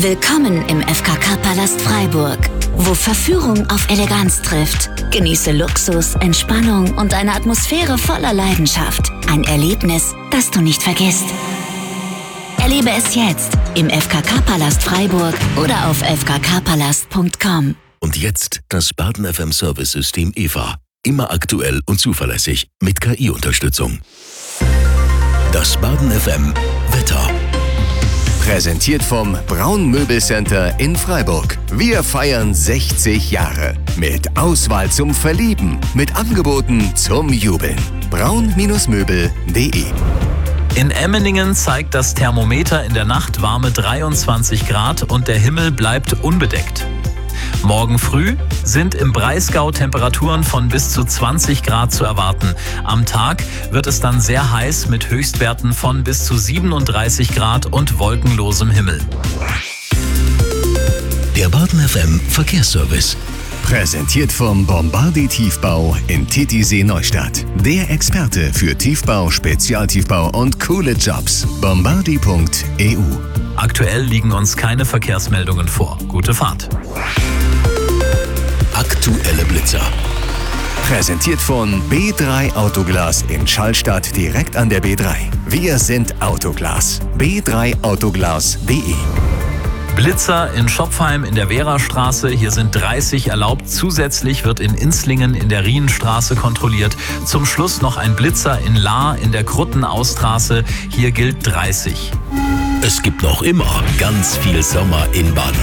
Willkommen im FKK-Palast Freiburg, wo Verführung auf Eleganz trifft. Genieße Luxus, Entspannung und eine Atmosphäre voller Leidenschaft. Ein Erlebnis, das du nicht vergisst. Erlebe es jetzt im FKK-Palast Freiburg oder auf fkkpalast.com. Und jetzt das Baden FM Service-System EVA. Immer aktuell und zuverlässig mit KI-Unterstützung. Das Baden FM Wetter. Präsentiert vom Braun Möbelcenter in Freiburg. Wir feiern 60 Jahre. Mit Auswahl zum Verlieben. Mit Angeboten zum Jubeln. braun-möbel.de. In Emmeningen zeigt das Thermometer in der Nacht warme 23 Grad und der Himmel bleibt unbedeckt. Morgen früh sind im Breisgau Temperaturen von bis zu 20 Grad zu erwarten. Am Tag wird es dann sehr heiß mit Höchstwerten von bis zu 37 Grad und wolkenlosem Himmel. Der Baden FM Verkehrsservice. Präsentiert vom Bombardi Tiefbau in Titisee Neustadt. Der Experte für Tiefbau, Spezialtiefbau und coole Jobs. Bombardi.eu. Aktuell liegen uns keine Verkehrsmeldungen vor. Gute Fahrt. Aktuelle Blitzer. Präsentiert von B3 Autoglas in Schallstadt direkt an der B3. Wir sind Autoglas. b3autoglas.de. Blitzer in Schopfheim in der Wehrastraße. Hier sind 30 erlaubt. Zusätzlich wird in Inslingen in der Rienstraße kontrolliert. Zum Schluss noch ein Blitzer in Lahr in der Kruttenaustraße. Hier gilt 30. Es gibt noch immer ganz viel Sommer in Baden.